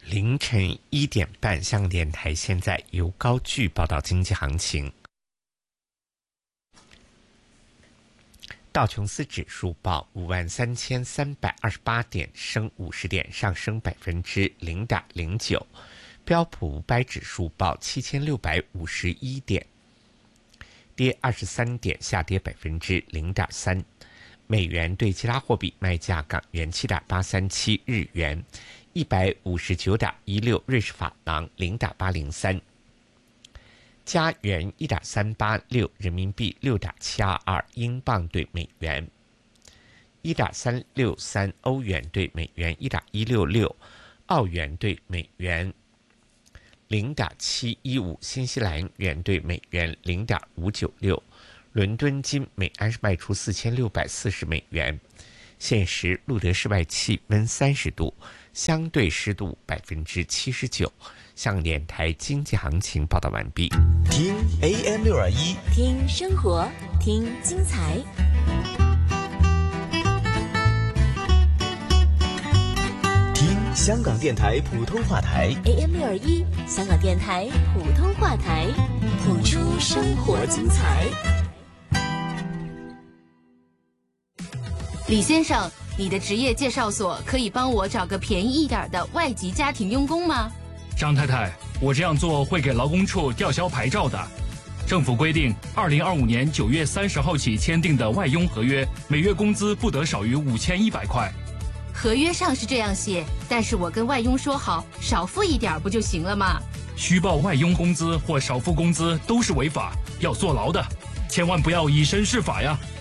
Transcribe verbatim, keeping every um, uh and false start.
凌晨一点半，香港电台现在由高炬报道经济行情。道琼斯指数报五万三千三百二十八点，升五十点，上升百分之零点零九。标普五百指数报七千六百五十一点，跌二十三点，下跌百分之零点三。美元对其他货币卖价：港元七点八三七，日元一百五十九点一六，瑞士法郎零点八零三，加元一点三八六，人民币六点七二二，英镑对美元一点三六三，欧元对美元一点一六六，澳元对美元零点七一五，新西兰元对美元零点五九六。伦敦金每安士卖出四千六百四十美元。现时录得室外气温三十度，相对湿度百分之七十九。香港电台经济行情报道完毕。 听 A M 六二一， 听生活，听精彩。 听香港电台普通话台 A M 六二一，香港电台普通话台，谱出生活精彩。 李先生，你的职业介绍所可以帮我找个便宜一点的外籍家庭佣工吗？ 张太太，我这样做会给劳工处吊销牌照的。政府规定，二零二五年九月三十号起签订的外佣合约，每月工资不得少于五千一百块。 合约上是这样写，但是我跟外佣说好，少付一点不就行了吗？ 虚报外佣工资或少付工资都是违法，要坐牢的，千万不要以身试法呀。